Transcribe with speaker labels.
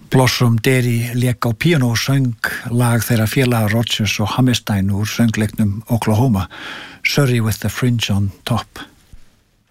Speaker 1: Blossom Dery lék á píanó og söng lag þeirra félaga Rodgers og Hammerstein úr söngleiknum Oklahoma, Surrey with the Fringe on Top.